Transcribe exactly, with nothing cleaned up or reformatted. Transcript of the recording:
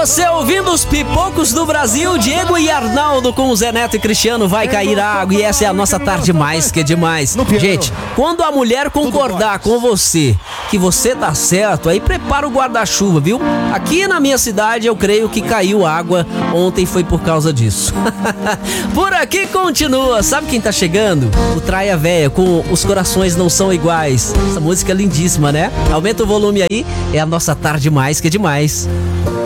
você ouvindo os pipocos do Brasil, Diego e Arnaldo com o Zé Neto e Cristiano, vai cair a água e essa é a nossa tarde mais que é demais. Gente, quando a mulher concordar com você que você tá certo, aí prepara o guarda-chuva, viu? Aqui na minha cidade eu creio que caiu água, ontem foi por causa disso. Por aqui continua, sabe quem tá chegando? O Traia Véia com Os Corações Não São Iguais. Essa música é lindíssima, né? Aumenta o volume aí, é a nossa tarde mais que é demais.